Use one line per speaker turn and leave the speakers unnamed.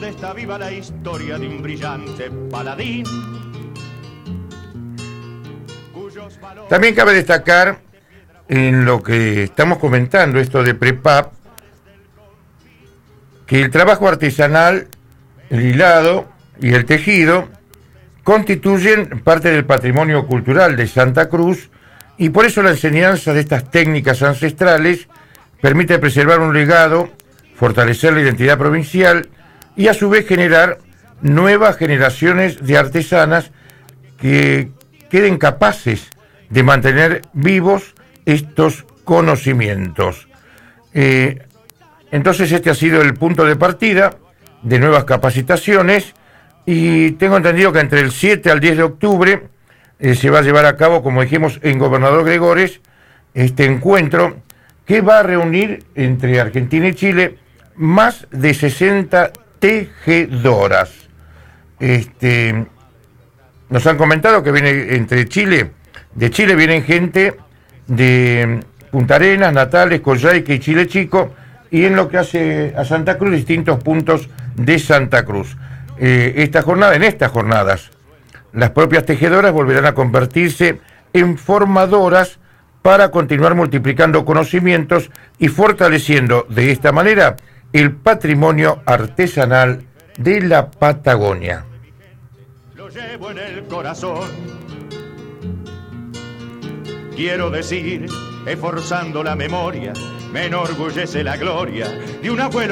donde está viva la historia de un brillante paladín.
También cabe destacar en lo que estamos comentando, esto de Prepap, que el trabajo artesanal, el hilado y el tejido constituyen parte del patrimonio cultural de Santa Cruz, y por eso la enseñanza de estas técnicas ancestrales permite preservar un legado, fortalecer la identidad provincial y a su vez generar nuevas generaciones de artesanas que queden capaces de mantener vivos estos conocimientos. Entonces este ha sido el punto de partida de nuevas capacitaciones, y tengo entendido que entre el 7 al 10 de octubre se va a llevar a cabo, como dijimos, en Gobernador Gregores, este encuentro que va a reunir entre Argentina y Chile más de 60 tejedoras. Nos han comentado que viene de Chile vienen gente de Punta Arenas, Natales, Coyhaique y Chile Chico, y en lo que hace a Santa Cruz, distintos puntos de Santa Cruz. En estas jornadas, las propias tejedoras volverán a convertirse en formadoras para continuar multiplicando conocimientos y fortaleciendo de esta manera el patrimonio artesanal de la Patagonia.
Lo llevo en el corazón. Quiero decir, esforzando la memoria, me enorgullece la gloria de un abuelo